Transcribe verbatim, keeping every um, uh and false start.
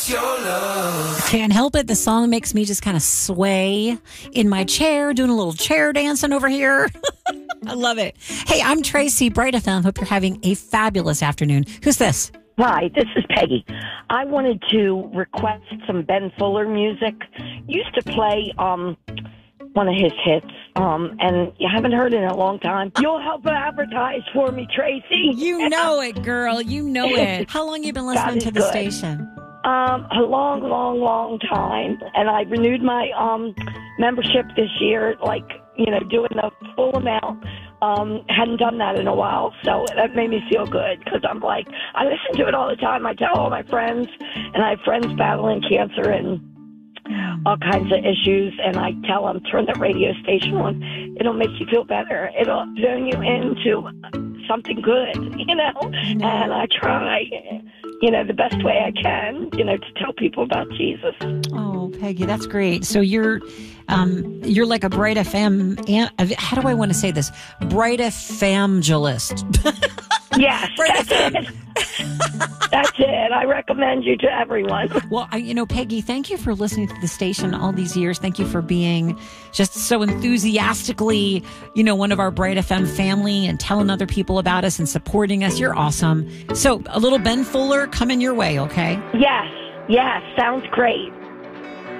It's your love. Can't help it. The song makes me just kind of sway in my chair, doing a little chair dancing over here. I love it. Hey, I'm Tracy, Bright F M. Hope you're having a fabulous afternoon. Who's this? Hi, this is Peggy. I wanted to request some Ben Fuller music. Used to play um one of his hits, um, and you haven't heard it in a long time. You'll help advertise for me, Tracy. You know it, girl. You know it. How long you been listening to the good. station? Um, a long, long, long time. And I renewed my um membership this year, like, you know, doing the full amount. Um, hadn't done that in a while, so that made me feel good because I'm like, I listen to it all the time. I tell all my friends, and I have friends battling cancer and all kinds of issues, and I tell them, turn the radio station on. It'll make you feel better. It'll turn you into something good, you know? And I try, you know, the best way I can, you know, to tell people about Jesus. Oh, Peggy, that's great. So you're um, you're like a Bright F M, how do I want to say this? Bright F-famgelist. Yes, Bright that's it. That's it. I recommend you to everyone. Well, I, you know, Peggy, thank you for listening to the station all these years. Thank you for being just so enthusiastically, you know, one of our Bright F M family and telling other people about us and supporting us. You're awesome. So a little Ben Fuller coming your way, okay? Yes, yes. Sounds great.